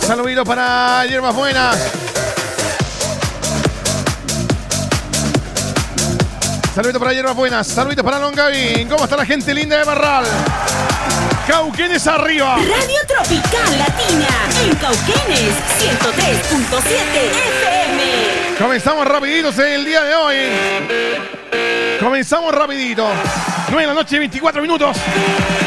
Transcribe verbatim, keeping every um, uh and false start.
Saluditos para Hierbas Buenas. Saluditos para Hierbas Buenas. Saluditos para Longavín. ¿Cómo está la gente linda de Barral? Cauquenes arriba. Radio Tropical Latina en Cauquenes ciento tres punto siete F M. Comenzamos rapiditos en el día de hoy. Comenzamos rapidito. nueve de la noche, veinticuatro minutos.